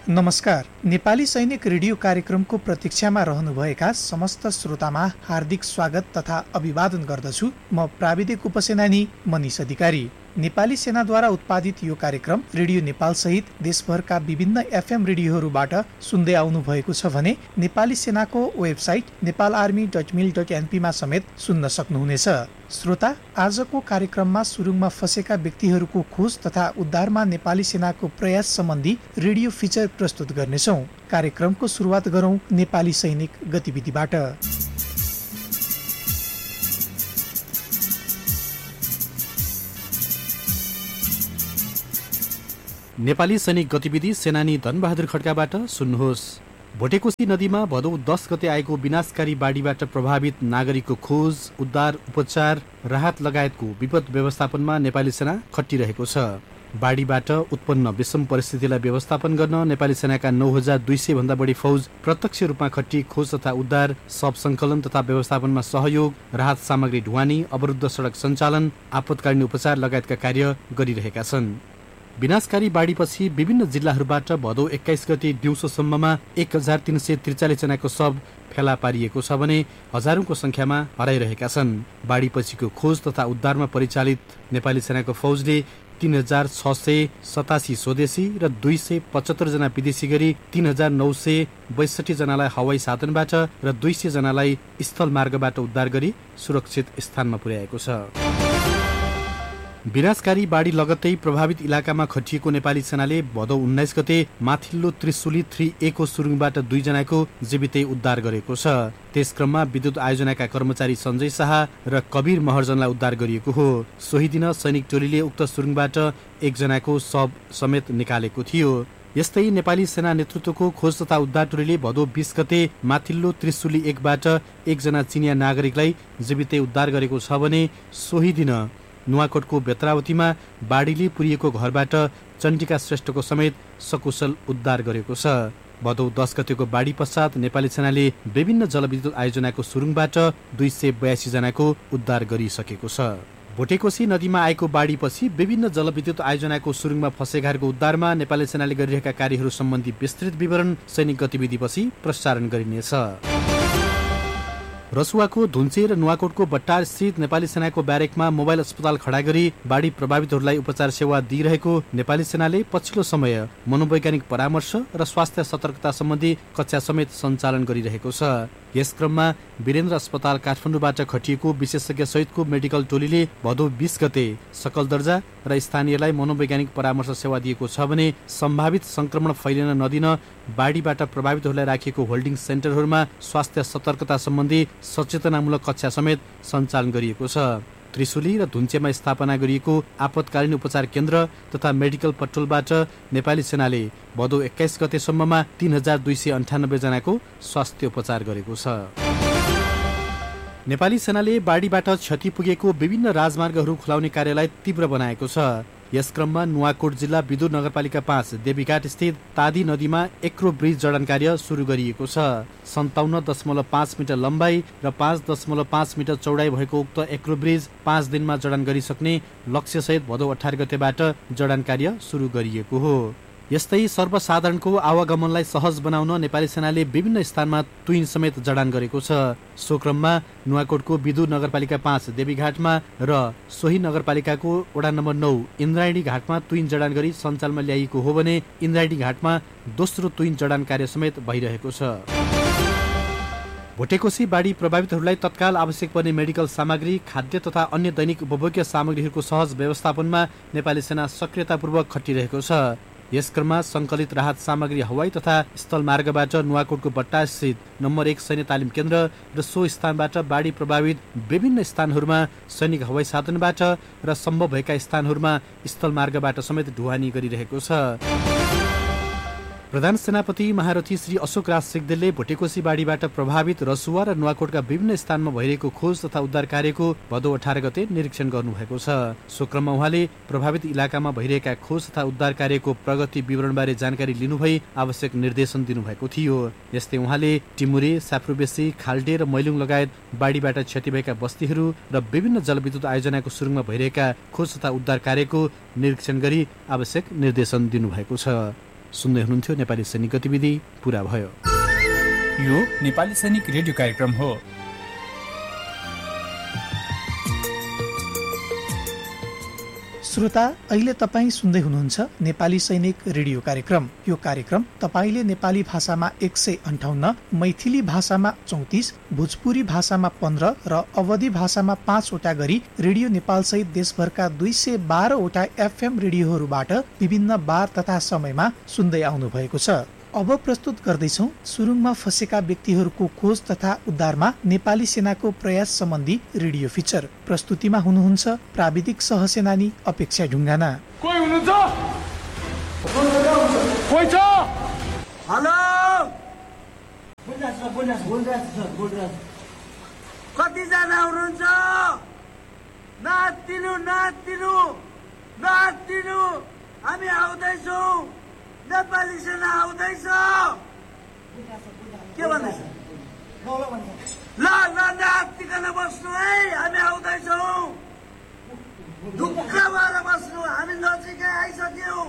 नमस्कार। नेपाली सैनिक रेडियो कार्यक्रमको प्रतीक्षामा रहनुभएका समस्त श्रोतामा हार्दिक स्वागत तथा अभिवादन गर्दछु। म प्राविधिक उपसेनानी मनिष अधिकारी। नेपाली सेनाद्वारा उत्पादित यो कार्यक्रम रेडियो नेपाल सहित देशभरका विभिन्न एफएम रेडियोहरूबाट सुन्दै आउनु भएको छ भने नेपाली सेनाको वेबसाइट नेपालआर्मी.mil.np मा समेत सुन्न सक्नुहुनेछ। श्रोता, आजको कार्यक्रममा सुरुङमा फँसेका व्यक्तिहरूको खोज तथा उद्धारमा नेपाली सेनाको प्रयास सम्बन्धी रेडियो फिचर प्रस्तुत गर्नेछौँ। कार्यक्रमको सुरुवात गरौँ नेपाली सैनिक गतिविधिबाट। नेपाली सैनिक गतिविधि सेनानी धनबहादुर खड्काबाट सुन्नुहोस्। भोटेकोशी नदीमा भदौ 10 गते आएको विनाशकारी बाढीबाट प्रभावित नागरिकको खोज, उद्धार, उपचार, राहत लगायतको विपद व्यवस्थापनमा नेपाली सेना खटिरहेको छ। बाढीबाट उत्पन्न विषम परिस्थितिलाई व्यवस्थापन गर्न नेपाली सेनाका 9200 भन्दा बढी फौज प्रत्यक्ष रूपमा खटी खोज तथा उद्धार, शव सङ्कलन तथा व्यवस्थापनमा सहयोग, राहत सामग्री ढुवानी, अवरुद्ध सडक सञ्चालन, आपतकालीन उपचार लगायतका कार्य गरिरहेका छन्। विनाशकारी बाढीपछि विभिन्न जिल्लाहरूबाट भदौ 21 गते दिउँसोसम्ममा 1343 जनाको शव फेला पारिएको छ भने हजारौंको संख्यामा हराइरहेका छन्। बाढीपछिको खोज तथा उद्धारमा परिचालित नेपाली सेनाको फौजले 3687 स्वदेशी र 275 जना विदेशी गरी 3962 जनालाई हवाई साधनबाट र 200 जनालाई स्थल मार्गबाट उद्धार गरी सुरक्षित स्थानमा पुर्याएको छ। विनाशकारी बाढी लगत्तै प्रभावित इलाकामा खटिएको नेपाली सेनाले भदौ 19 गते माथिल्लो त्रिशुली 3A को सुरुङबाट 2 जनाको जीवितै उद्धार गरेको छ। त्यसक्रममा विद्युत आयोजनाका कर्मचारी सञ्जय शाह र कबीर महर्जनलाई उद्धार गरिएको हो। सोही दिन सैनिक टोलीले उक्त सुरुङबाट 1 जनाको शव समेत निकालेको थियो। यस्तै नेपाली सेना नेतृत्वको खोज तथा उद्धार टोलीले भदौ 20 गते माथिल्लो त्रिशुली 1 बाट 1 जना चिनिया नागरिकलाई जीवितै उद्धार गरेको छ भने सोही दिन नुवाकोटको बेत्रावतीमा बाढीले पुरिएको घरबाट चण्डिका श्रेष्ठको समेत सकुशल उद्धार गरेको छ। भदौ 10 गतेको बाढी पश्चात नेपाली सेनाले विभिन्न जलविद्युत आयोजनाको सुरुङबाट 282 जनाको उद्धार गरिसकेको छ। भोटेकोशी नदीमा आएको बाढीपछि विभिन्न जलविद्युत आयोजनाको सुरुङमा फँसेगाहरूको उद्धारमा नेपाली सेनाले गरिरहेका कार्यहरू सम्बन्धी विस्तृत विवरण सैनिक गतिविधिपछि प्रसारण गरिनेछ। रसुवाको धुन्चे र नुवाकोटको बट्टार स्थित नेपाली सेनाको ब्यारेकमा मोबाइल अस्पताल खडा गरी बाढी प्रभावितहरूलाई उपचार सेवा दिइरहेको नेपाली सेनाले पछिल्लो समय मनोवैज्ञानिक परामर्श र स्वास्थ्य सतर्कता सम्बन्धी कक्षा समेत सञ्चालन गरिरहेको छ। यस क्रममा वीरेन्द्र अस्पताल काठमाडौँबाट खटिएको विशेषज्ञ सहितको मेडिकल टोलीले भदौ 20 गते सकल दर्जा र स्थानीयलाई मनोवैज्ञानिक परामर्श सेवा दिएको छ भने सम्भावित संक्रमण फैलिन नदिन बाढीबाट प्रभावितहरूलाई राखिएको होल्डिङ सेन्टरहरूमा स्वास्थ्य सतर्कता सम्बन्धी सचेतनामूलक कक्षा समेत सञ्चालन गरिएको छ। त्रिशुली र धुन्चेमा स्थापना गरिएको आपतकालीन उपचार केन्द्र तथा मेडिकल पट्रोलबाट नेपाली सेनाले भदौ 21 गतेसम्ममा 3298 जनाको स्वास्थ्य उपचार गरेको छ। नेपाली सेनाले बाढीबाट क्षति पुगेको विभिन्न राजमार्गहरू खुलाउने कार्यलाई तीव्र बनाएको छ। यस क्रममा नुवाकोट जिल्ला विदुर नगरपालिका 5 देवीघाट स्थित तादी नदीमा एक्रो ब्रिज जडान कार्य सुरु गरिएको छ। 57.5 मिटर लम्बाई र 5.5 मिटर चौडाइ भएको उक्त एक्रो ब्रिज 5 दिनमा जडान गरिसक्ने लक्ष्यसहित भदौ 18 गतेबाट जडान कार्य सुरु गरिएको हो। यस्तै सर्वसाधारणको आवागमनलाई सहज बनाउन नेपाली सेनाले विभिन्न स्थानमा तुइन समेत जडान गरेको छ। सो क्रममा नुवाकोटको विदुर नगरपालिका 5 देवीघाटमा र सोही नगरपालिकाको वडा नम्बर 9 इन्द्रायणी घाटमा तुइन जडान गरी सञ्चालनमा ल्याइएको हो भने इन्द्रायणी घाटमा दोस्रो तुइन जडान कार्य समेत भइरहेको छ। भोटेकोशी बाढी प्रभावितहरूलाई तत्काल आवश्यक पर्ने मेडिकल सामग्री, खाद्य तथा अन्य दैनिक उपभोग्य सामग्रीहरूको सहज व्यवस्थापनमा नेपाली सेना सक्रियतापूर्वक खटिरहेको छ। यस क्रममा सङ्कलित राहत सामग्री हवाई तथा स्थल मार्गबाट नुवाकोटको बट्टा स्थित नम्बर 1 सैन्य तालिम केन्द्र र सो स्थानबाट बाढी प्रभावित विभिन्न स्थानहरूमा सैनिक हवाई साधनबाट र सम्भव भएका स्थानहरूमा स्थल मार्गबाट समेत ढुवानी गरिरहेको छ। प्रधान सेनापति महारथी श्री अशोक राज सिग्देलले भोटेकोशी बाढीबाट प्रभावित रसुवा र नुवाकोटका विभिन्न स्थानमा भइरहेको खोज तथा उद्धार कार्यको भदौ 18 गते निरीक्षण गर्नुभएको छ। सो क्रममा उहाँले प्रभावित इलाकामा भइरहेका खोज तथा उद्धार कार्यको प्रगति विवरणबारे जानकारी लिनुभई आवश्यक निर्देशन दिनुभएको थियो। यस्तै उहाँले टिमुरे, साप्रुबेसी, खाल्डे र मैलुङ लगायत बाढीबाट क्षति भएका बस्तीहरू र विभिन्न जलविद्युत आयोजनाको सुरुङमा भइरहेका खोज तथा उद्धार कार्यको निरीक्षण गरी आवश्यक निर्देशन दिनुभएको छ। सुन्दै हुनुहुन्थ्यो नेपाली सैनिक गतिविधि पूरा भयो। यो नेपाली सैनिक रेडियो कार्यक्रम हो। श्रोता, अहिले तपाईँ सुन्दै हुनुहुन्छ नेपाली सैनिक रेडियो कार्यक्रम। यो कार्यक्रम तपाईँले नेपाली भाषामा 158, मैथिली भाषामा 34, भोजपुरी भाषामा 15 र अवधी भाषामा 5 वटा गरी रेडियो नेपाल सहित देशभरका 212 वटा FM रेडियोहरूबाट विभिन्न बार तथा समयमा सुन्दै आउनु भएको छ। अब प्रस्तुत गर्दैछौ सुरुङमा फँसेका व्यक्तिहरूको खोज तथा उद्धारमा नेपाली सेनाको प्रयास सम्बन्धी रेडियो फिचर। प्रस्तुतिमा हुनुहुन्छ प्राविधिक सहसेनानी अपेक्षा ढुङ्गाना। कोही हुनुहुन्छ? कोही छ? हेलो, कतिजना हुनुहुन्छ? नातिनु हामी आउँदैछौँ, नेपाली सेना आउँदैछ। के भन्दैछ? ल नातिकन बस्नु है, हामी आउँदैछौँ। ढुक्क भएर बस्नु, हामी नजिकै आइसक्यौँ।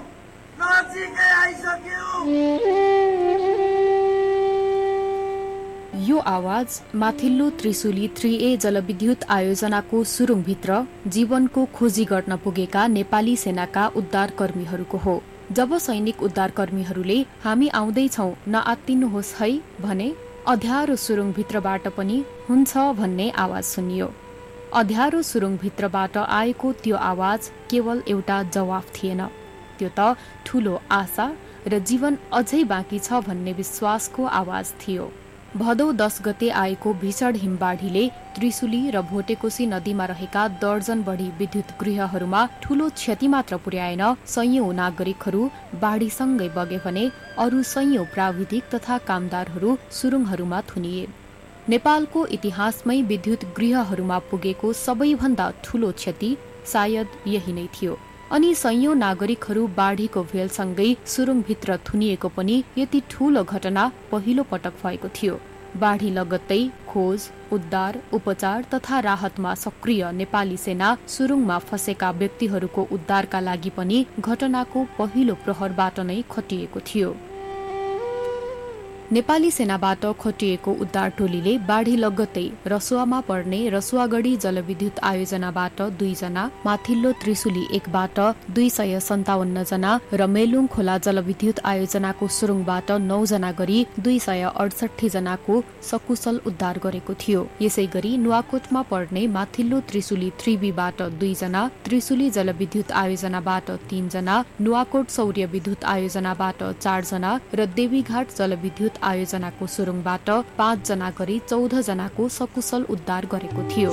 यो आवाज माथिल्लो त्रिशुली 3A जलविद्युत आयोजनाको सुरुङभित्र जीवनको खोजी गर्न पुगेका नेपाली सेनाका उद्धारकर्मीहरूको हो। जब सैनिक उद्धारकर्मीहरूले हामी आउँदैछौँ नआत्तिनुहोस् है भने अँध्यारो सुरुङभित्रबाट पनि हुन्छ भन्ने आवाज सुनियो। अँध्यारो सुरुङभित्रबाट आएको त्यो आवाज केवल एउटा जवाफ थिएन, त्यो त ठूलो आशा र जीवन अझै बाँकी छ भन्ने विश्वासको आवाज थियो। भदौ 10 गते आएको भीषण हिमबाढीले त्रिशुली र भोटेकोशी नदीमा रहेका दर्जन बढी विद्युत गृहहरूमा ठूलो क्षति मात्र पुर्याएन, सयौं नागरिकहरू बाढीसँगै बगे भने अरू सयौं प्राविधिक तथा कामदारहरू सुरुङहरूमा थुनिए। नेपालको इतिहासमै विद्युत गृहहरूमा पुगेको सबैभन्दा ठूलो क्षति सायद यही नै थियो। अनि सयौं नागरिकहरू बाढीको भेलसँगै सुरुङभित्र थुनिएको पनि यति ठूलो घटना पहिलो पटक भएको थियो। बाढी लगत्तै खोज, उद्धार, उपचार तथा राहतमा सक्रिय नेपाली सेना सुरुङमा फँसेका व्यक्तिहरूको उद्धारका लागि पनि घटनाको पहिलो प्रहरबाट नै खटिएको थियो। नेपाली सेनाबाट खटिएको उद्धार टोलीले बाढी लगत्तै रसुवामा पर्ने रसुवागढी जलविद्युत आयोजनाबाट 2 जना, माथिल्लो त्रिशुली 1बाट 257 जना र मेलुङ खोला जलविद्युत आयोजनाको सुरुङबाट 9 जना गरी 268 जनाको सकुशल उद्धार गरेको थियो। यसै गरी नुवाकोटमा पर्ने माथिल्लो त्रिशुली 3Bबाट 2 जना, त्रिशुली जलविद्युत आयोजनाबाट 3 जना, नुवाकोट सौर्य विद्युत आयोजनाबाट 4 जना र देवीघाट जलविद्युत आयोजनाको सुरुङबाट 5 जना गरी 14 जनाको सकुशल उद्धार गरेको थियो।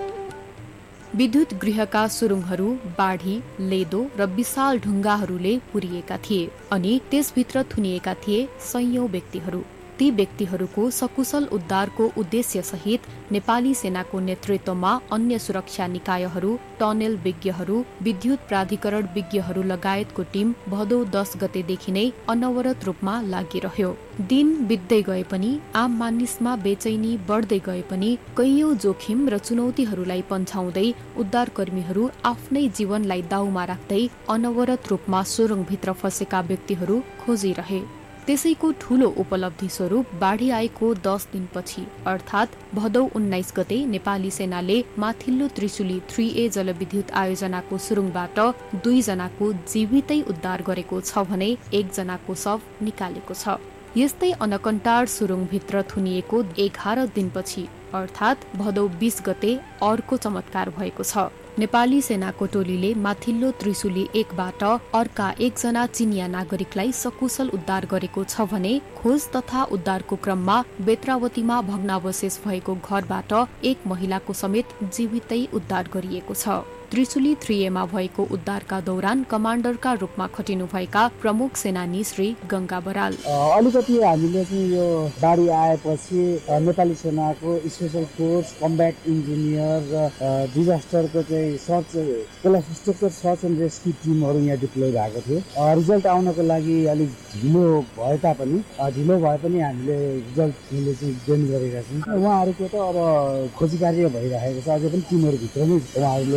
विद्युत गृहका सुरुङहरू बाढी, लेदो र विशाल ढुङ्गाहरूले पुरिएका थिए अनि त्यसभित्र थुनिएका थिए सयौं व्यक्तिहरू। ती व्यक्तिहरूको सकुशल उद्धारको उद्देश्य सहित नेपाली सेनाको नेतृत्वमा अन्य सुरक्षा निकायहरू, टनेल विज्ञहरू, विद्युत प्राधिकरण विज्ञहरू लगायतको टिम भदौ 10 गतेदेखि नै अनवरत रूपमा लागिरह्यो। दिन बित्दै गए पनि आम मानिसमा बेचैनी बढ्दै गए पनि कैयौं जोखिम र चुनौतीहरूलाई पन्छाउँदै उद्धारकर्मीहरू आफ्नै जीवनलाई दाउमा राख्दै अनवरत रूपमा सुरुङभित्र फँसेका व्यक्तिहरू खोजिरहे। त्यसैको ठूलो उपलब्धि स्वरूप बाढी आएको 10 दिनपछि अर्थात् भदौ 19 गते नेपाली सेनाले माथिल्लो त्रिशुली 3A जलविद्युत आयोजनाको सुरुङबाट 2 जनाको जीवितै उद्धार गरेको छ भने 1 जनाको शव निकालेको छ। यस्तै अनकन्टार सुरुङभित्र थुनिएको 11 दिनपछि अर्थात् भदौ 20 गते अर्को चमत्कार भएको छ। नेपाली सेनाको टोलीले माथिल्लो त्रिशुली 1बाट अर्का 1 जना चिनिया नागरिकलाई सकुशल उद्धार गरेको छ भने खोज तथा उद्धारको क्रममा बेत्रावतीमा भग्नावशेष भएको घरबाट 1 महिलाको समेत जीवितै उद्धार गरिएको छ। त्रिशुली 3Aमा भएको उद्धारका दौरान कमान्डरका रूपमा खटिनुभएका प्रमुख सेनानी श्री गंगा बराल, अलिकति हामीले चाहिँ यो बाढी आएपछि नेपाली सेनाको स्पेशल फोर्स, कम्ब्याट इन्जिनियर र डिजास्टरको चाहिँ search structure search and rescue टिमहरू यहाँ डिप्लोय भएको थियो। रिजल्ट आउनको लागि अलिक ढिलो भए पनि हामीले रिजल्ट चाहिँ गेन गरेका छौँ। उहाँहरूको त अब खोजी कार्य भइरहेको छ, अझै पनि टिमहरू भित्र नै उहाँहरूले चाहिँ सर्च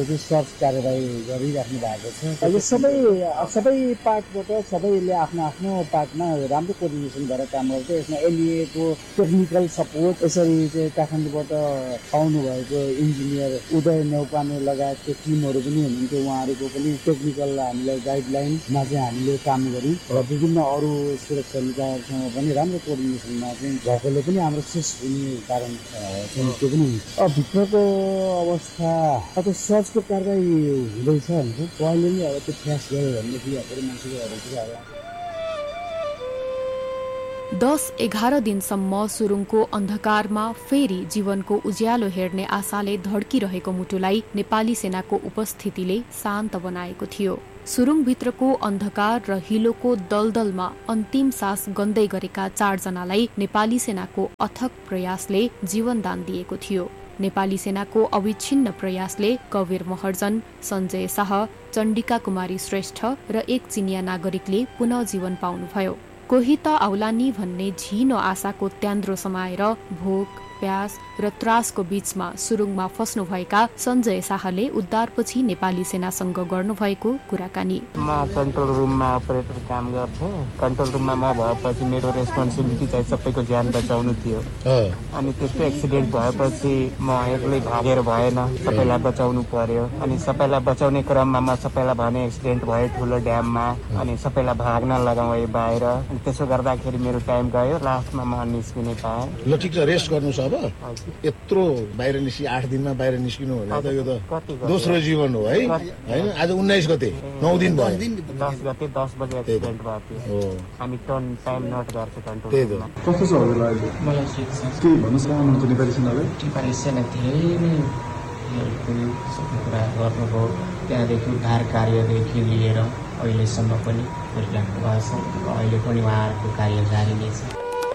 सर्च कारबाही गरिराख्नु भएको छ। यो सबै पार्टबाट सबैले आफ्नो पार्टमा राम्रो कोर्डिनेसन गरेर काम गर्छ। यसमा एनइएको टेक्निकल सपोर्ट यसरी चाहिँ काठमाडौँबाट पाउनु भएको इन्जिनियर उदय नेउपाने लगायतको टिमहरू पनि हुनुहुन्थ्यो। उहाँहरूको पनि टेक्निकल हामीलाई गाइडलाइनमा चाहिँ हामीले काम गऱ्यौँ र विभिन्न अरू सुरक्षा निकायहरूसँग पनि राम्रो कोर्डिनेसनमा चाहिँ भएकोले पनि हाम्रो शेष हुने कारण चाहिँ त्यो पनि हुन्छ। भित्रको अवस्था अब सर्चको कारबाही हुँदैछ भने पहिले नै अब त्यो प्रयास गऱ्यो भनेदेखि मान्छेको 10-11 दिनसम्म सुरुङको अन्धकारमा फेरि जीवनको उज्यालो हेर्ने आशाले धड्किरहेको मुटुलाई नेपाली सेनाको उपस्थितिले शान्त बनाएको थियो। सुरुङभित्रको अन्धकार र हिलोको दलदलमा अन्तिम सास गन्दै गरेका 4 जनालाई नेपाली सेनाको अथक प्रयासले जीवनदान दिएको थियो। नेपाली सेनाको अविच्छिन्न प्रयासले कवीर महर्जन, सञ्जय शाह, चण्डिका कुमारी श्रेष्ठ र एक चिनिया नागरिकले पुनः जीवन पाउनुभयो। कोही त आउलानी भन्ने झिनो आशाको त्यान्द्रो समाएर भोक, प्यास र त्रासको बीचमा सुरुङमा फस्नुभएका सञ्जय शाहले उद्धारपछि नेपाली सेनासँग गर्नुभएको कुराकानी। म कन्ट्रोल रुममा अपरेटर काम गर्थेँ। कन्ट्रोल रुममा म भएपछि मेरो रेस्पोन्सिबिलिटी चाहिँ सबैको ज्यान बचाउनु थियो। अनि त्यस्तो एक्सिडेन्ट भएपछि म एक्लै भागेर भएन, सबैलाई बचाउनु पर्यो। अनि सबैलाई बचाउने क्रममा म सबैलाई भने एक्सिडेन्ट भयो ठुलो ड्याममा, अनि सबैलाई भाग्न लगाएँ बाहिर। अनि त्यसो गर्दाखेरि मेरो टाइम गयो, लास्टमा म निस्किनै पाएँ। ल ठिक छ, रेस्ट गर्नु छ। अब यत्रो बाहिर निस्कि 8 दिनमा बाहिर निस्किनु होला त यो त दोस्रो जीवन हो है हैन। आज 19 गते 9 दिन भयो। 10 गते 10 बजे एक्सिडेन्ट भएको थियो। हामी टाइम नोट गर्छ कन्ट्रोलमा। कस्तो छ हजुरलाई अहिले? मलाई ठिक छ। के भन्नुस् न हाम्रो नेपाली सेनालाई? नेपाली सेना धेरै सबै कुरा गर्नुभयो। त्यहाँदेखि उद्धार कार्यदेखि लिएर अहिलेसम्म पनि गरिराख्नु भएको छ। अहिले पनि उहाँहरूको कार्य जारी नै छ।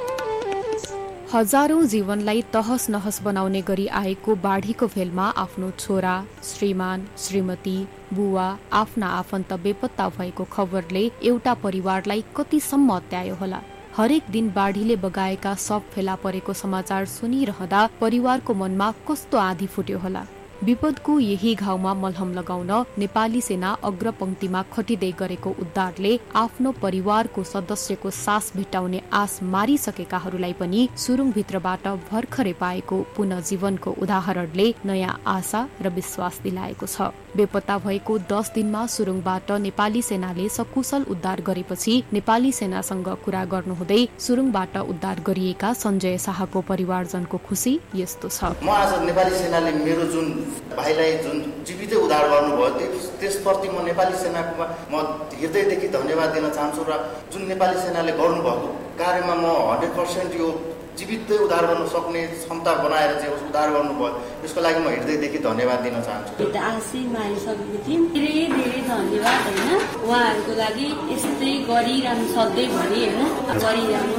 हजारौं जीवनलाई तहस नहस बनाउने गरी आएको बाढीको फेलमा आफ्नो छोरा, श्रीमान, श्रीमती, बुवा, आफ्ना आफन्त बेपत्ता भएको खबरले एउटा परिवारलाई कतिसम्म अत्यायो होला। हरेक दिन बाढीले बगाएका सब फेला परेको समाचार सुनिरहँदा परिवारको मनमा कस्तो आँधी फुट्यो होला। विपदको यही घाउमा मलहम लगाउन नेपाली सेना अग्रपंक्तिमा खटिँदै गरेको उद्धारले आफ्नो परिवारको सदस्यको सास भेट्टाउने आस मारिसकेकाहरूलाई पनि सुरुङभित्रबाट भर्खरै पाएको पुनः जीवनको उदाहरणले नयाँ आशा र विश्वास दिलाएको छ। बेपत्ता भएको 10 दिनमा सुरुङबाट नेपाली सेनाले सकुशल उद्धार गरेपछि नेपाली सेनासँग कुरा गर्नुहुँदै सुरुङबाट उद्धार गरिएका सञ्जय शाहको परिवारजनको खुसी यस्तो छ। म आज नेपाली सेनाले मेरो जुन भाइलाई जुन जीवितै उद्धार गर्नुभयो त्यसप्रति म नेपाली सेनाको म हृदयदेखि धन्यवाद दिन चाहन्छु र जुन नेपाली सेनाले गर्नुभएको कार्यमा म 100% यो जीवितै उद्धार गर्न सक्ने क्षमता बनाएर चाहिँ उद्धार गर्नुभयो त्यसको लागि म हृदयदेखि धन्यवाद दिन चाहन्छु। आशी मानिसकेको थियौँ, धेरै धेरै धन्यवाद होइन उहाँहरूको लागि। यस्तै गरिरहनु सधैँभरि होइन गरिरहनु।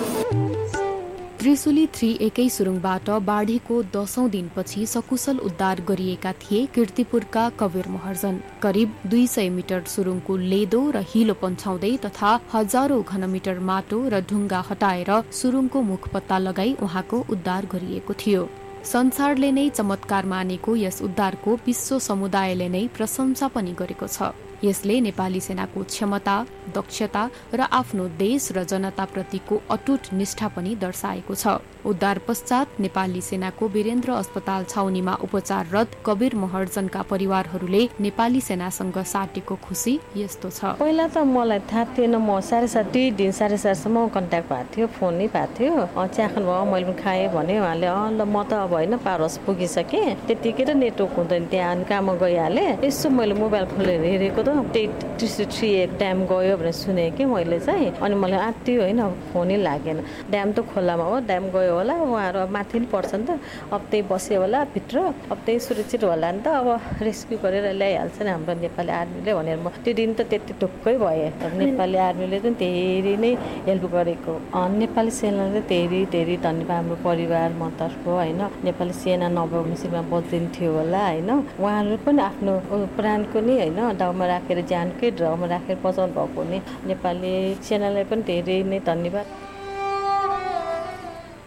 त्रिशुली 3 एकै सुरुङबाट बाढीको 10औं दिनपछि सकुशल उद्धार गरिएका थिए कीर्तिपुरका कवीर महर्जन। करिब 200 मिटर सुरुङको लेदो र हिलो पन्छाउँदै तथा हजारौं घनमिटर माटो र ढुङ्गा हटाएर सुरुङको मुख पत्ता लगाई उहाँको उद्धार गरिएको थियो। संसारले नै चमत्कार मानेको यस उद्धारको विश्व समुदायले नै प्रशंसा पनि गरेको छ। यसले नेपाली सेनाको क्षमता, दक्षता र आफ्नो देश र जनताप्रतिको अटुट निष्ठा पनि दर्शाएको छ। उद्धार पश्चात नेपाली सेनाको वीरेन्द्र अस्पताल छाउनीमा उपचाररत कवीर महर्जनका परिवारहरूले नेपाली सेनासँग साटेको खुसी यस्तो छ। पहिला त मलाई थाहा थिएन। म 7:30 दिन 7:30 कन्ट्याक्ट भएको थियो, फोन नै भएको थियो। चिया खानु भयो, मैले पनि खाएँ भने उहाँले ल म त अब होइन पारस पुगिसकेँ। त्यतिकै त नेटवर्क हुँदैन, त्यहाँ कहाँमा गइहालेँ। यसो मैले मोबाइल खोलेर हेरेको त त्यही त्रिशुली एक ड्याम गयो भनेर सुनेँ कि मैले चाहिँ। अनि मलाई आँट्यो होइन, फोनै लागेन। ड्याम त खोलामा हो, ड्याम गयो होला, उहाँहरू अब माथि पनि पर्छ नि त, अब त्यही बस्यो होला भित्र, अब त्यही सुरक्षित होला नि त, अब रेस्क्यु गरेर ल्याइहाल्छ नि हाम्रो नेपाली आर्मीले भनेर म त्यो दिन त त्यति ढुक्कै भएँ। नेपाली आर्मीले चाहिँ धेरै नै हेल्प गरेको। नेपाली सेनाले धेरै धेरै धन्यवाद। हाम्रो परिवार मतर्फ होइन, नेपाली सेना नभएको मुसिबतमा बचिन्थ्यो होला होइन। उहाँहरू पनि आफ्नो प्राणको नै होइन डाउमा राखेर ज्यानकै ड्राउमा राखेर बचाउनु भएको नि नेपाली सेनालाई पनि धेरै नै धन्यवाद।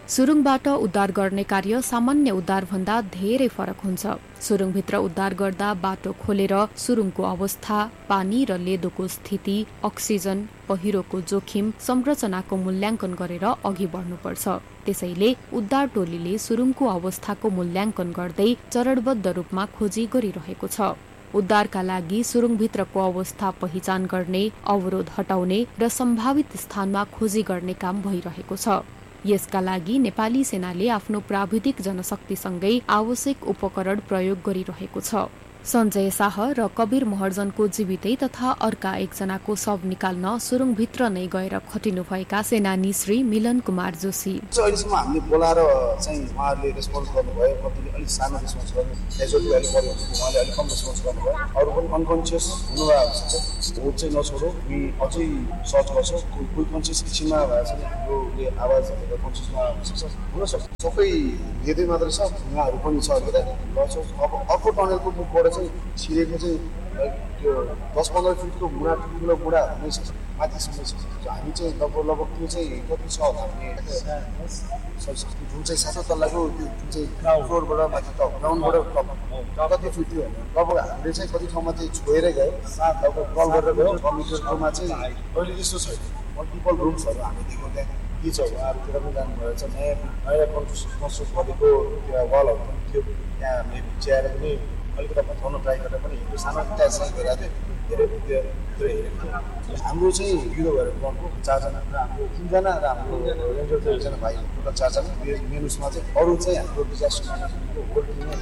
सुरुङबाट उद्धार गर्ने कार्य सामान्य उद्धारभन्दा धेरै फरक हुन्छ। सुरुङभित्र उद्धार गर्दा बाटो खोलेर सुरुङको अवस्था, पानी र लेदोको स्थिति, अक्सिजन, पहिरोको जोखिम, संरचनाको मूल्याङ्कन गरेर अघि बढ्नुपर्छ। त्यसैले उद्धार टोलीले सुरुङको अवस्थाको मूल्याङ्कन गर्दै चरणबद्ध रूपमा खोजी गरिरहेको छ। उद्धारका लागि सुरुङभित्रको अवस्था पहिचान गर्ने, अवरोध हटाउने र सम्भावित स्थानमा खोजी गर्ने काम भइरहेको छ। यसका लागि नेपाली सेनाले आफ्नो प्राविधिक जनशक्तिसँगै आवश्यक उपकरण प्रयोग गरिरहेको छ। सञ्जय शाह र कवीर महर्जनको जीवितै तथा अर्का एकजनाको शव निकाल्न सुरुङभित्र नै गएर खटिनुभएका सेनानी श्री मिलन कुमार जोशी। अहिलेसम्म हामीले बोलाएर चाहिँ उहाँहरूले रेस्पोन्स गर्नुभयो, कतिले अलिक सानो रेस्पोन्स गर्नु, क्याजुअली अलिक बढी हुन्छ, उहाँले अलिक कम रेस्पोन्स गर्नुभयो। अरू पनि अनकन्सियस हुनुभएको हुन्छ, ऊ चाहिँ नछोडौँ, अझै सर्च गर्छ। कोही कन्सियस किसिममा भएको छ, हामीले आवाज हेरेर कन्सियसमा हुनसक्छ, हुनसक्छ। सबै यदि मात्रै छ, उहाँहरू पनि छ अलिकति गर्छौँ। अब अर्को टनलको मुखबाट छिरेको चाहिँ त्यो 10-15 फिटको मुढा, ठुलो मुढा हुनैसक्छ, माथिसम्म सक्छ। हामी चाहिँ लगभग त्यो चाहिँ कति छ होला भने जुन चाहिँ 7औं तल्लाको त्यो जुन चाहिँ फ्लोरबाट माथि टप, ग्राउन्डबाट टप कति फिट थियो भने लगभग हामीले चाहिँ कति ठाउँमा चाहिँ छोएरै गयो, लगभग कल गरेर गयो। कम्प्युटरकोमा चाहिँ अहिले त्यस्तो छैन, मल्टिपल रुम्सहरू हामीले दिएको त्यहाँ के छ उहाँहरूतिर पनि जानुभएको छ। नयाँ कन्स्ट्रक्ट गरेको वालहरू पनि थियो, त्यहाँ हामीले भिच्याएर पनि अलिकति पठाउन ट्राई गरेर पनि हिँड्यो, सानो ट्याच गरिरहेको थियो, धेरै भित्र हेरेको थियो। हाम्रो चाहिँ युद्ध भएर गएको 4जना र हाम्रो 3जना र हाम्रो रेन्जर चाहिँ 1जना भाइ, टोटल 4जना। मेनुसमा चाहिँ अरू चाहिँ हाम्रो डिजास्टर म्यानेजमेन्टको होल टिमै।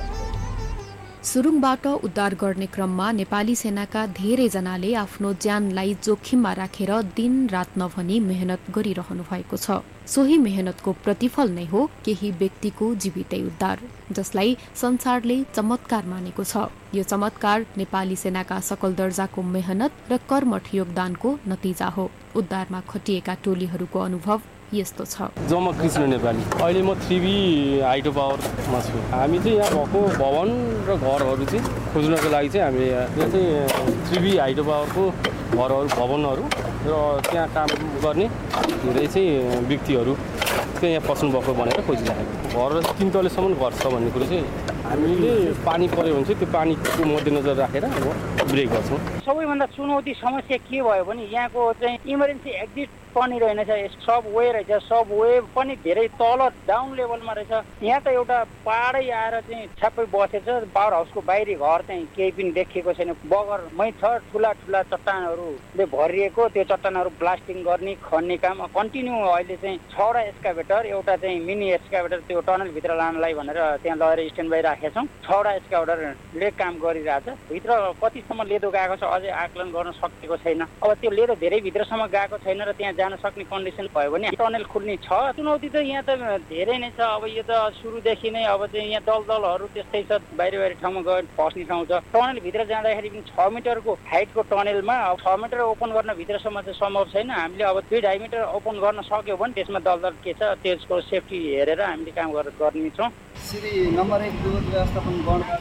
सुरुङबाट उद्धार गर्ने क्रममा नेपाली सेनाका धेरैजनाले आफ्नो ज्यानलाई जोखिममा राखेर दिन रात नभनी मेहनत गरिरहनु भएको छ। सोही मेहनतको प्रतिफल नै हो केही व्यक्तिको जीवितै उद्धार, जसलाई संसारले चमत्कार मानेको छ। यो चमत्कार नेपाली सेनाका सकल दर्जाको मेहनत र कर्मठ योगदानको नतिजा हो। उद्धारमा खटिएका टोलीहरूको अनुभव यस्तो छ। जम्मा कृष्ण नेपाली, अहिले म 3B हाइड्रो पावरमा छु। हामी चाहिँ यहाँ भएको भवन र घरहरू चाहिँ खोज्नको लागि चाहिँ हामी यहाँ चाहिँ 3B हाइड्रो पावरको घरहरू, भवनहरू र त्यहाँ काम गर्ने धेरै चाहिँ व्यक्तिहरू चाहिँ यहाँ पस्नुभएको भनेर खोजिरहेको। घर 3 तलेसम्म घर छ भन्ने कुरो चाहिँ हामीले पानी पऱ्यो भने चाहिँ त्यो पानीको मध्यनजर राखेर ब्रेक गर्छौँ। सबैभन्दा चुनौती समस्या के भयो भने यहाँको चाहिँ इमर्जेन्सी एक्जिट पनि रहेनछ, सब वे रहेछ, सब वे पनि धेरै तल डाउन लेभलमा रहेछ। यहाँ त एउटा पहाडै आएर चाहिँ छ्याप्पै बसेछ, पावर हाउसको बाहिरी घर चाहिँ केही पनि देखिएको छैन, बगरमै छ। ठुला ठुला चट्टानहरूले भरिएको, त्यो चट्टानहरू ब्लास्टिङ गर्ने, खन्ने काम कन्टिन्यू। अहिले चाहिँ 6वटा एक्सकाभेटर, एउटा चाहिँ मिनी एक्सकाभेटर त्यो टनलभित्र लानलाई भनेर त्यहाँ लगेर स्ट्यान्ड बाई राखेका छौँ। 6वटा एक्सकाभेटरले काम गरिरहेछ। भित्र कतिसम्म लेदो गएको छ अझै आकलन गर्न सकेको छैन। अब त्यो लेदो धेरै भित्रसम्म गएको छैन र त्यहाँ जान सक्ने कन्डिसन भयो भने टनल खुल्ने छ। चुनौती त यहाँ त धेरै नै छ। अब यो त सुरुदेखि नै अब चाहिँ यहाँ दलदलहरू त्यस्तै छ, बाहिर ठाउँमा गएर फस्ने ठाउँ छ। टनलभित्र जाँदाखेरि पनि 6 मिटरको हाइटको टनलमा 6 मिटर ओपन गर्न भित्रसम्म चाहिँ सम्भव छैन। हामीले अब 2.5 मिटर ओपन गर्न सक्यो भने त्यसमा दलदल के छ त्यसको सेफ्टी हेरेर हामीले काम गर्नेछौँ। श्री नम्बर 1 विद्युत व्यवस्थापन गणबाट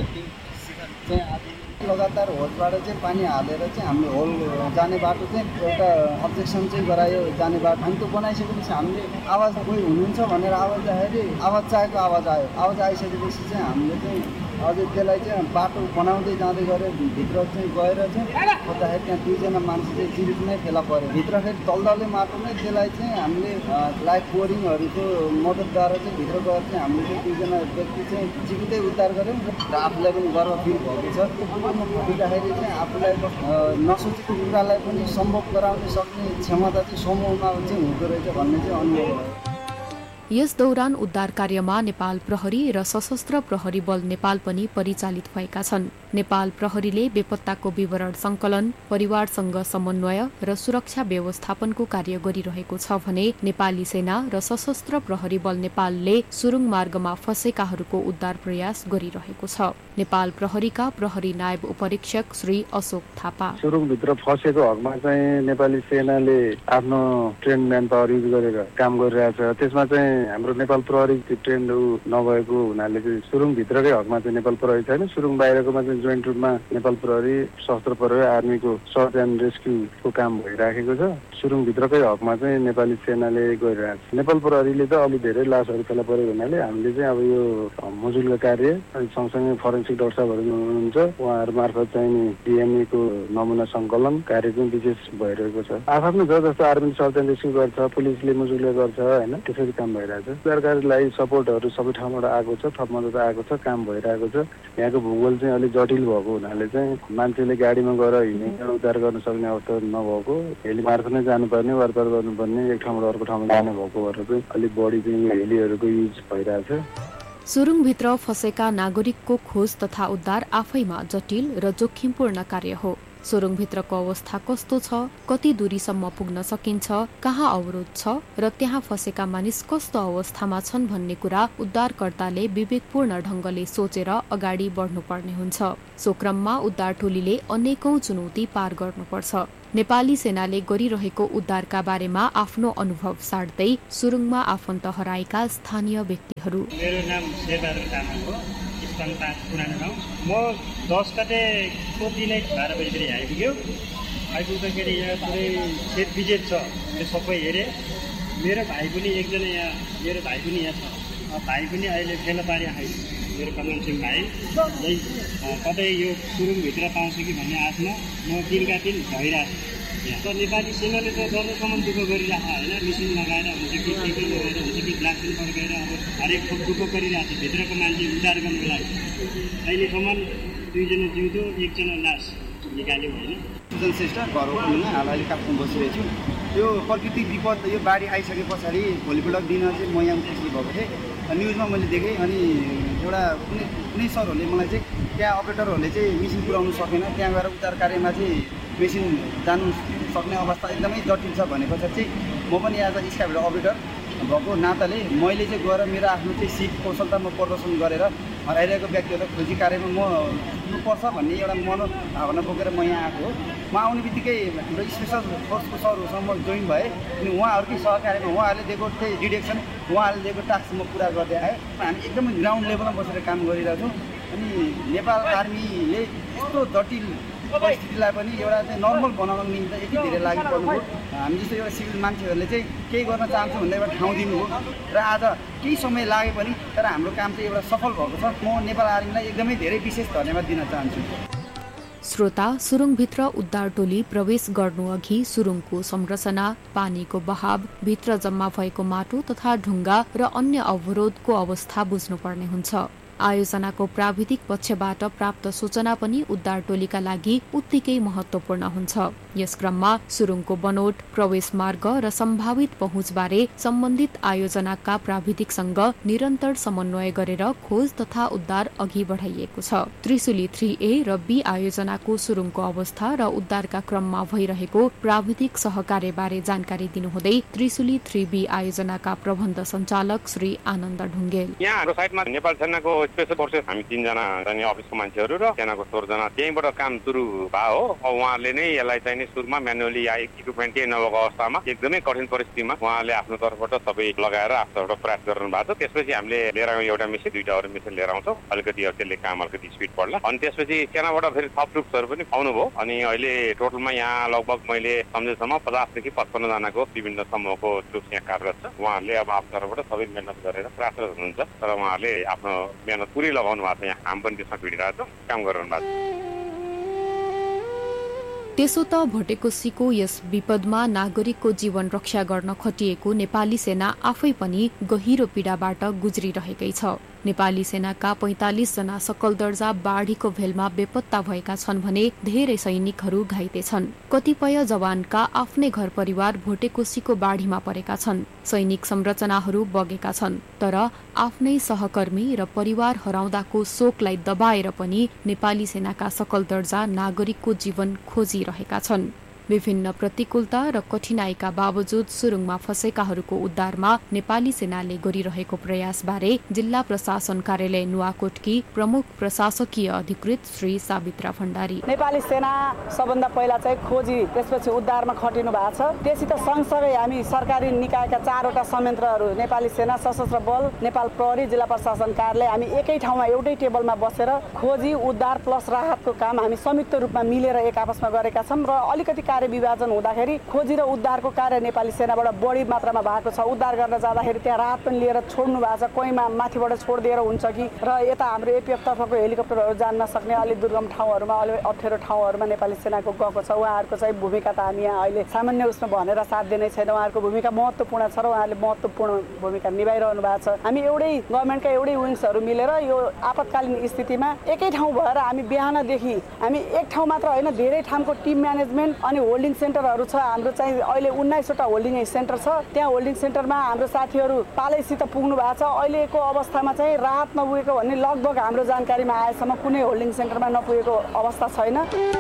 चाहिँ लगातार होलबाट चाहिँ पानी हालेर चाहिँ हामीले होल जाने बाटो चाहिँ एउटा अब्जेक्सन चाहिँ गरायो जाने बाटो। हामी त्यो बनाइसकेपछि हामीले आवाज कोही हुनुहुन्छ भनेर आवाज आएर आवाज चाहेको आवाज आयो। आवाज आइसकेपछि चाहिँ हामीले चाहिँ अझै त्यसलाई चाहिँ बाटो बनाउँदै जाँदै गऱ्यो। भित्र चाहिँ गएर चाहिँ खोज्दाखेरि त्यहाँ 2जना मान्छे चाहिँ जीवित नै फेला पऱ्यो। भित्र फेरि दलदले माटो नै त्यसलाई चाहिँ हामीले लाइफ बोरिङहरूको मद्दतद्वारा चाहिँ भित्र गएर चाहिँ हामीले चाहिँ 2जना व्यक्ति चाहिँ जीवितै उद्धार गऱ्यौँ र आफूलाई पनि गर्व फिल भएको छ। खटिँदाखेरि चाहिँ आफूलाई नसोचेको कुरालाई पनि सम्भव गराउन सक्ने क्षमता चाहिँ समूहमा चाहिँ हुँदो रहेछ भन्ने चाहिँ अनुभव भयो। यस दौरान उद्धार कार्यमा नेपाल प्रहरी र सशस्त्र प्रहरी बल नेपाल पनि परिचालित भएका छन्। नेपाल प्रहरीले बेपत्ताको विवरण संकलन, परिवारसँग समन्वय र सुरक्षा व्यवस्थापनको कार्य गरिरहेको छ भने नेपाली सेना र सशस्त्र प्रहरी बल नेपालले सुरुङ मार्गमा फँसेकाहरूको उद्धार प्रयास गरिरहेको छ। नेपाल प्रहरीका प्रहरी नायब उपरीक्षक श्री अशोक थापा, सुरुङभित्र फँसेको हकमा चाहिँ नेपाली सेनाले आफ्नो ट्रेन म्यान पावर युज गरेर काम गरिरहेछ। त्यसमा चाहिँ चाहिँ हाम्रो नेपाल प्रहरी ट्रेन्ड नभएको हुनाले चाहिँ सुरुङभित्रकै हकमा चाहिँ नेपाल प्रहरी छैन। सुरुङ बाहिरकोमा चाहिँ जोइन्ट रूपमा नेपाल प्रहरी, सशस्त्र प्रहरी, आर्मीको सर्च एन्ड रेस्क्युको काम भइराखेको छ। सुरुङभित्रकै हकमा चाहिँ नेपाली सेनाले गरिरहेको छ। नेपाल प्रहरीले त अलि धेरै लासहरू फेला परेको हुनाले हामीले चाहिँ अब यो मजुलका कार्य अनि सँगसँगै फरेन्सिक डाक्टर साहबहरू हुनुहुन्छ, उहाँहरू मार्फत चाहिँ डिएनए को नमुना सङ्कलन कार्य चाहिँ विशेष भइरहेको छ। आफ्नो छ जस्तो आर्मीले सर्च एन्ड रेस्क्यु गर्छ, पुलिसले मुजुलले गर्छ होइन, त्यसरी काम भइरहेको छ। सरकारलाई सपोर्टहरू सबै ठाउँबाट आएको छ, थप मद्दत आएको छ, काम भइरहेको छ। यहाँको भूगोल चाहिँ अलिक जटिल भएको हुनाले चाहिँ मान्छेले गाडीमा गएर हिँडेर उद्धार गर्न सक्ने अवस्था नभएको, हेली मार्फत नै जानुपर्ने, वारपार गर्नुपर्ने, एक ठाउँबाट अर्को ठाउँमा जाने भएको भएर चाहिँ अलिक बढी चाहिँ हेलीहरूको युज भइरहेछ। सुरुङभित्र फँसेका नागरिकको खोज तथा उद्धार आफैमा जटिल र जोखिमपूर्ण कार्य हो। सुरुङभित्रको अवस्था कस्तो छ, कति दूरीसम्म पुग्न सकिन्छ, कहाँ अवरोध छ र त्यहाँ फँसेका मानिस कस्तो अवस्थामा छन् भन्ने कुरा उद्धारकर्ताले विवेकपूर्ण ढंगले सोचेर अगाडि बढ्नुपर्ने हुन्छ। सो क्रममा उद्धार टोलीले अनेकौं चुनौती पार गर्नुपर्छ। नेपाली सेनाले गरिरहेको उद्धारका बारेमा आफ्नो अनुभव साट्दै सुरुङमा आफन्त हराएका स्थानीय व्यक्तिहरू। मेरो नाम शेरबहादुर तामाङ हो, स्थान 5 पुरानो गाउँ। म 10 गतेको दिनै 12 बजीतिर आइपुग्यो। आइपुग्दाखेरि यहाँ पुरै खेत बिजेट छ, त्यो सबै हेरेँ। मेरो भाइ पनि एकजना यहाँ, मेरो भाइ पनि यहाँ छ। भाइ पनि अहिले फेला पारी आयो, मेरो कमल सिंह भाइ। कतै यो सुरुङभित्र पाउँछ कि भन्ने आशमा म दिनका दिन भइरहेको छु। नेपाली सेनाले त जबसम्म दुःख गरिरहेको होइन, मिसिन लगाएर हुन्छ कि टेक्निक लगाएर हुन्छ कि ब्लास्टिङ पड्काएर अब हरेक थोक दुःख गरिरहेको छ भित्रको मान्छे उद्धार गर्नको लागि। अहिलेसम्म 2 जना जिउँदो, 1 जना लास निकाल्यो होइन। सुजन श्रेष्ठ, घर ओपनमा हाल अहिले काठमाडौँ बसिरहेको छु। यो प्राकृतिक विपद, यो बाढी आइसके पछाडि भोलिपल्ट दिन चाहिँ म यहाँ उपस्थित भएको थिएँ। न्युजमा मैले देखेँ अनि एउटा कुनै सरहरूले मलाई चाहिँ त्यहाँ अपरेटरहरूले चाहिँ मिसिन पुर्याउनु सकेन, त्यहाँ गएर उद्धार कार्यमा चाहिँ मेसिन जानु सक्ने अवस्था एकदमै जटिल छ भने पछाडि चाहिँ म पनि एज अ स्काइबाट अपरेटर भएको नाताले मैले चाहिँ गएर मेरो आफ्नो चाहिँ सिप कौशलता म प्रदर्शन गरेर हराइरहेको व्यक्तिहरूलाई खोजी कार्यमा म हुनुपर्छ भन्ने एउटा मनोभावना बोकेर म यहाँ आएको हो। म आउने बित्तिकै हाम्रो स्पेसल फोर्सको सरहरूसँग म जोइन भएँ अनि उहाँहरूकै सहकार्यमा उहाँहरूले दिएको चाहिँ डिरेक्सन, उहाँहरूले दिएको टास्क म पुरा गर्दै आएँ। हामी एकदमै ग्राउन्ड लेभलमा बसेर काम गरिरहेको छौँ। अनि नेपाल आर्मीले यस्तो जटिल परिस्थितिलाई पनि एउटा चाहिँ नर्मल बनाउनको निम्ति यति धेरै लागि पर्नुभयो। हामी जस्तो एउटा सिभिल मान्छेहरूले चाहिँ केही गर्न चाहन्छौँ भन्दा एउटा ठाउँ दिनुभयो र आज केही समय लागे पनि तर हाम्रो काम चाहिँ एउटा सफल भएको छ। म नेपाल आर्मीलाई एकदमै धेरै विशेष धन्यवाद दिन चाहन्छु। श्रोता, सुरुङभित्र उद्धार टोली प्रवेश गर्नु अघि सुरुङको संरचना, पानीको बहाव, भित्र जम्मा भएको माटो तथा ढुङ्गा र अन्य अवरोधको अवस्था बुझ्नुपर्ने हुन्छ। आयोजनाको प्राविधिक पक्षबाट प्राप्त सूचना पनि उद्धार टोलीका लागि उत्तिकै महत्वपूर्ण हुन्छ। यस क्रममा सुरुङको बनोट, प्रवेश मार्ग र सम्भावित पहुँचबारे सम्बन्धित आयोजनाका प्राविधिकसँग निरन्तर समन्वय गरेर खोज तथा उद्धार अघि बढाइएको छ। त्रिशुली 3A र B आयोजनाको सुरुङको अवस्था र उद्धारका क्रममा भइरहेको प्राविधिक सहकार्यबारे जानकारी दिनुहुँदै त्रिशुली 3B आयोजनाका प्रबन्ध सञ्चालक श्री आनन्द ढुङ्गेल। यहाँ हाम्रो साइडमा नेपाल सेनाको स्पेशल फोर्सेस हामी 3 जना चाहिँ अफिसको मान्छेहरू र सेनाको 16 जना त्यहीँबाट काम सुरु भयो हो। उहाँहरूले नै यसलाई चाहिँ सुरुमा म्यानुअली या इक्विपमेन्ट केही नभएको अवस्थामा एकदमै कठिन परिस्थितिमा उहाँले आफ्नो तर्फबाट सबै लगाएर आफ्नो प्रयास गर्नु भएको छ। त्यसपछि हामीले लिएर आयौँ एउटा मिसिन, 2टा अरू मिसिन लिएर आउँछौँ। अलिकति त्यसले काम अलिकति स्पिड बढ्ला। अनि त्यसपछि सेनाबाट फेरि थप ट्रुप्सहरू पनि आउनुभयो। अनि अहिले टोटलमा यहाँ लगभग मैले सम्झेसम्म 50 देखि 55 जनाको विभिन्न समूहको ट्रुप्स यहाँ कार्यरत छ। उहाँहरूले अब आफ्नो तर्फबाट सबै मेहनत गरेर प्रयासरत हुनुहुन्छ, तर उहाँहरूले आफ्नो मेहनत पुरै लगाउनु भएको छ। यहाँ काम पनि त्यसमा भिडिरहेको छ, काम गरिरहनु भएको छ। त्यसो त भटेकोसीको यस विपदमा नागरिकको जीवन रक्षा गर्न खटिएको नेपाली सेना आफै पनि गहिरो पीडाबाट गुज्रिरहेकै छ। नेपाली सेनाका 45 जना सकल दर्जा बाढीको भेलमा बेपत्ता भएका छन् भने धेरै सैनिकहरू घाइते छन्। कतिपय जवानका आफ्नै घर परिवार भोटेकोसीको बाढीमा परेका छन्। सैनिक संरचनाहरू बगेका छन्, तर आफ्नै सहकर्मी र परिवार हराउँदाको शोकलाई दबाएर पनि नेपाली सेनाका सकल दर्जा नागरिकको जीवन खोजिरहेका छन्। विभिन्न प्रतिकूलता र कठिनाईका बावजुद सुरुङमा फँसेकाहरूको उद्धारमा नेपाली सेनाले गरिरहेको प्रयासबारे जिल्ला प्रशासन कार्यालय नुवाकोटकी प्रमुख प्रशासकीय अधिकृत श्री सावित्रा भण्डारी। नेपाली सेना सबभन्दा पहिला चाहिँ खोजी त्यसपछि उद्धारमा खटिनु भएको छ। त्यसै त सँगसँगै हामी सरकारी निकायका 4वटा संयन्त्रहरू नेपाली सेना, सशस्त्र बल, नेपाल प्रहरी, जिल्ला प्रशासन कार्यालय हामी एकै ठाउँमा एउटै टेबलमा बसेर खोजी उद्धार प्लस राहतको काम हामी संयुक्त रूपमा मिलेर एक आपसमा गरेका छौँ र अलिकति कार्य विभाजन हुँदाखेरि खोजी र उद्धारको कार्य नेपाली सेनाबाट बढी मात्रामा भएको छ। उद्धार गर्न जाँदाखेरि त्यहाँ राहत पनि लिएर छोड्नु भएको छ, कोहीमा माथिबाट छोडिदिएर हुन्छ कि र यता हाम्रो एपिएफ तर्फको हेलिकप्टरहरू जान नसक्ने अलि दुर्गम ठाउँहरूमा अलि अप्ठ्यारो ठाउँहरूमा नेपाली सेनाको गएको छ। उहाँहरूको चाहिँ भूमिका त हामी यहाँ अहिले सामान्य उसमा भनेर साथ दिनै छैन। उहाँहरूको भूमिका महत्त्वपूर्ण छ र उहाँहरूले महत्त्वपूर्ण भूमिका निभाइरहनु भएको छ। हामी एउटै गभर्मेन्टका एउटै विङ्सहरू मिलेर यो आपतकालीन स्थितिमा एकै ठाउँ भएर हामी बिहानदेखि हामी एक ठाउँ मात्र होइन धेरै ठाउँको टिम म्यानेजमेन्ट अनि होल्डिङ सेन्टरहरू छ। हाम्रो चाहिँ अहिले 19वटा होल्डिङ सेन्टर छ। त्यहाँ होल्डिङ सेन्टरमा हाम्रो साथीहरू पालैसित पुग्नु भएको छ। अहिलेको अवस्थामा चाहिँ राहत नपुगेको भन्ने लगभग हाम्रो जानकारीमा आएसम्म कुनै होल्डिङ सेन्टरमा नपुगेको अवस्था छैन।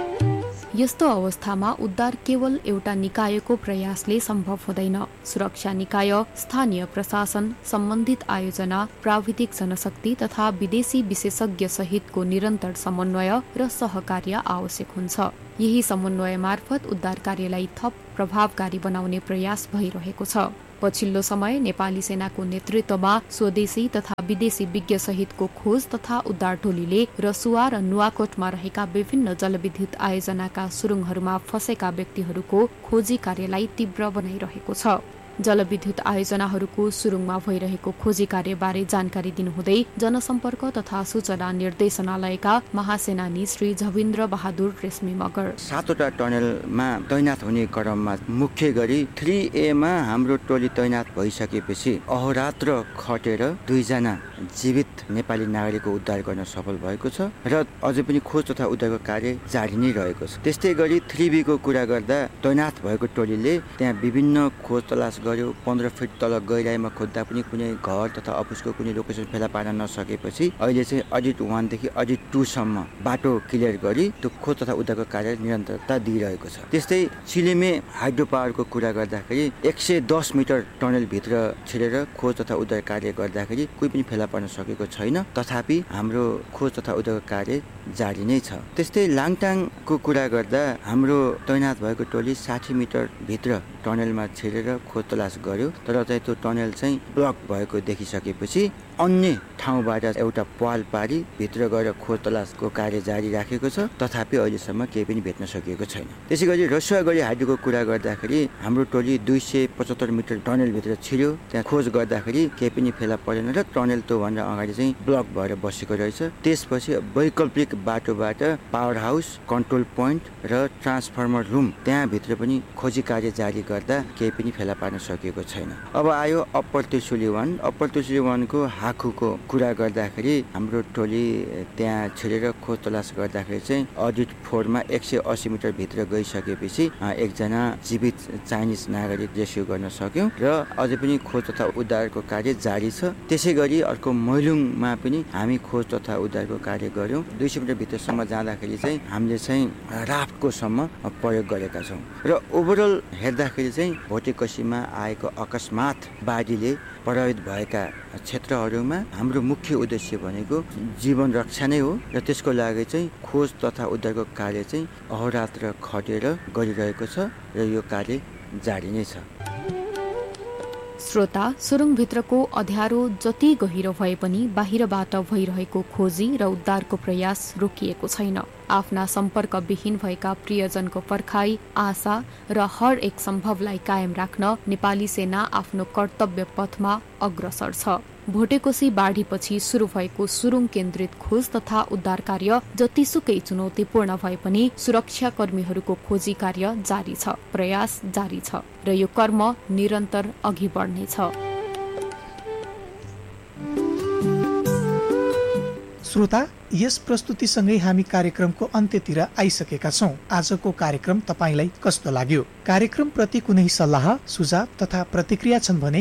यस्तो अवस्थामा उद्धार केवल एउटा निकायको प्रयासले सम्भव हुँदैन। सुरक्षा निकाय, स्थानीय प्रशासन, सम्बन्धित आयोजना, प्राविधिक जनशक्ति तथा विदेशी विशेषज्ञ सहितको निरन्तर समन्वय र सहकार्य आवश्यक हुन्छ। यही समन्वय मार्फत उद्धार कार्यलाई थप प्रभावकारी बनाउने प्रयास भइरहेको छ। पछिल्लो समय नेपाली सेनाको नेतृत्वमा स्वदेशी तथा विदेशी विज्ञ सहितको खोज तथा उद्धार टोलीले रसुवा र नुवाकोटमा रहेका विभिन्न जलविद्युत आयोजनाका सुरुङहरूमा फँसेका व्यक्तिहरूको खोजी कार्यलाई तीव्र बनाइरहेको छ। जलविद्युत आयोजनाहरूको सुरुङमा भइरहेको खोजी कार्यबारे जानकारी दिनुहुँदै जनसम्पर्क तथा सूचना निर्देशनालयका महासेनानी श्री झविन्द्र बहादुर रेशमी मगर 7वटा टनलमा तैनात हुने क्रममा मुख्य गरी 3A मा हाम्रो टोली तैनात भइसकेपछि अहोरात्र खटेर 2 जना जीवित नेपाली नागरिकको उद्धार गर्न सफल भएको छ र अझै पनि खोज तथा उद्धारको कार्य जारी नै रहेको छ। त्यस्तै गरी 3B को कुरा गर्दा तैनात भएको टोलीले त्यहाँ विभिन्न खोज तलास गर्यो। 15 फिट तल गहिराईमा खोज्दा पनि कुनै घर तथा अफिसको कुनै लोकेसन फेला पार्न नसकेपछि अहिले चाहिँ अडिट 1 देखि अडिट 2 सम्म बाटो क्लियर गरी त्यो खोज तथा उद्धारको कार्य निरन्तरता दिइरहेको छ। त्यस्तै चिलेमे हाइड्रो पावरको कुरा गर्दाखेरि 110 मिटर टनल भित्र छिरेर खोज तथा उद्धार कार्य गर्दाखेरि कोही पनि फेला पार्न सकेको छैन। तथापि हाम्रो खोज तथा उद्धारको कार्य जारी नै छ। त्यस्तै लाङटाङको कुरा गर्दा हाम्रो तैनात भएको टोली 60 मिटर भित्र टनलमा छिरेर खोज तलास गर्यो, तर चाहिँ त्यो टनल चाहिँ ब्लक भएको देखिसकेपछि अन्य ठाउँबाट एउटा पाल पारी भित्र गएर खोज तलासको कार्य जारी राखेको छ। तथापि अहिलेसम्म केही पनि भेट्न सकिएको छैन। त्यसै गरी रसुवागढी हाइड्रोको कुरा गर्दाखेरि हाम्रो टोली 275 मिटर टनलभित्र छिर्यो। त्यहाँ खोज गर्दाखेरि केही पनि फेला परेन र टनल त्योभन्दा अगाडि चाहिँ ब्लक भएर बसेको रहेछ। त्यसपछि वैकल्पिक बाटोबाट पावर हाउस, कन्ट्रोल पोइन्ट र ट्रान्सफर्मर रुम त्यहाँभित्र पनि खोजी कार्य जारी गर्दा केही पनि फेला पार्न सकिएको छैन। अब आयो अप्पर त्रिशुली 1। अप्पर त्रिशुली 1 को हाकुको कुरा गर्दाखेरि हाम्रो टोली त्यहाँ छिरेर खोज तलास गर्दाखेरि चाहिँ अडिट 4 मा 180 मिटर भित्र गइसकेपछि एकजना जीवित चाइनिज नागरिक रेस्क्यु गर्न सक्यौं र अझै पनि खोज तथा उद्धारको कार्य जारी छ। त्यसै गरी अर्को मैलुङमा पनि हामी खोज तथा उद्धारको कार्य गर्यौं। 200 मिटर भित्रसम्म जाँदाखेरि चाहिँ हामीले चाहिँ राफ्टको सम्म प्रयोग गरेका छौं र ओभरअल हेर्दाखेरि चाहिँ भोटेकोसीमा आएको अकस्मात बाढीले प्रभावित भएका क्षेत्रहरूमा हाम्रो मुख्य उद्देश्य भनेको जीवन रक्षा नै हो र त्यसको लागि चाहिँ खोज तथा उद्धारको कार्य चाहिँ अहोरात्र खटेर गरिरहेको छ र यो कार्य जारी नै छ। श्रोता, सुरुङभित्रको अँध्यारो जति गहिरो भए पनि बाहिरबाट भइरहेको खोजी र उद्धारको प्रयास रोकिएको छैन। आफ्ना सम्पर्कविहीन भएका प्रियजनको पर्खाइ, आशा र हर एक सम्भवलाई कायम राख्न नेपाली सेना आफ्नो कर्तव्य पथमा अग्रसर छ। भोटेकोसी बाढीपछि सुरु भएको सुरुङ केन्द्रित खोज तथा उद्धार कार्य जतिसुकै चुनौतीपूर्ण भए पनि सुरक्षा कर्मीहरूको खोजी कार्य जारी छ, प्रयास जारी छ र यो कर्म निरन्तर अघि बढ्नेछ। श्रोता, यस प्रस्तुतिसँगै हामी कार्यक्रमको अन्त्यतिर आइसकेका छौं। आजको कार्यक्रम तपाईलाई कस्तो लाग्यो? कार्यक्रम प्रति कुनै सल्लाह, सुझाव तथा प्रतिक्रिया छन् भने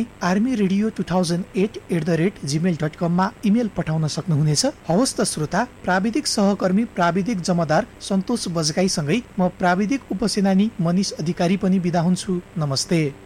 armyradio2008@gmail.com मा इमेल पठाउन सक्नुहुनेछ। हवस् त श्रोता, प्राविधिक सहकर्मी प्राविधिक जमादार सन्तोष बजगाईसँगै म प्राविधिक उपसेनानी मनिष अधिकारी पनि बिदा हुन्छु। नमस्ते।